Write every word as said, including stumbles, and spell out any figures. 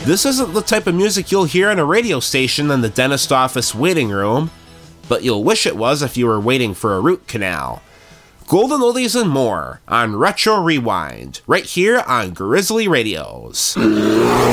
This isn't the type of music you'll hear in a radio station in the dentist office waiting room, but you'll wish it was if you were waiting for a root canal. Golden oldies and more on Retro Rewind, right here on Grizzly Radios.